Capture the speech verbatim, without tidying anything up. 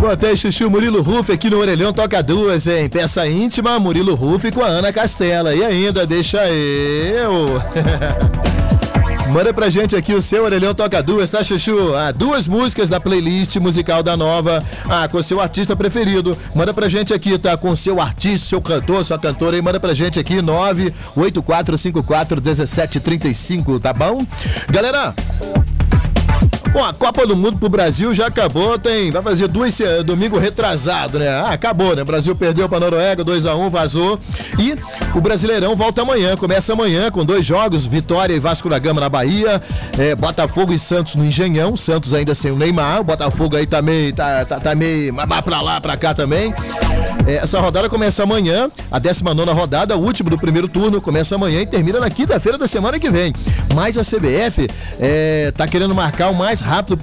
Botei Chuchu, Murilo Ruff aqui no Orelhão toca duas, hein? Peça íntima, Murilo Ruff com a Ana Castela. E ainda, deixa eu... Manda pra gente aqui o seu Orelhão toca duas, tá, Chuchu? Ah, duas músicas da playlist musical da Nova. Ah, com o seu artista preferido. Manda pra gente aqui, tá? Com o seu artista, seu cantor, sua cantora aí. Manda pra gente aqui, nove oito quatro cinco quatro um sete três cinco, tá bom? Galera... Bom, a Copa do Mundo pro Brasil já acabou, tem, vai fazer duas, domingo retrasado, né? Ah, acabou, né? O Brasil perdeu pra Noruega, dois a um, vazou. E o Brasileirão volta amanhã, começa amanhã com dois jogos, Vitória e Vasco da Gama na Bahia, é, Botafogo e Santos no Engenhão, Santos ainda sem o Neymar, o Botafogo aí tá meio, tá, tá, tá meio, pra lá, pra cá também. É, essa rodada começa amanhã, a décima nona rodada, o último do primeiro turno, começa amanhã e termina na quinta-feira da semana que vem. Mas a C B F é, tá querendo marcar o mais rápido